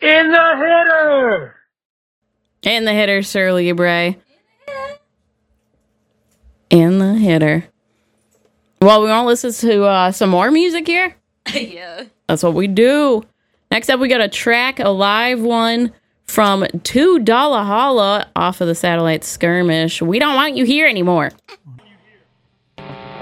In the hitter! In the hitter, Sir Libre. In the hitter. Well, we want to listen to some more music here? Yeah. That's what we do. Next up, we got a track, a live one from $2 Holla off of the Satellite Skirmish. We don't want you here anymore.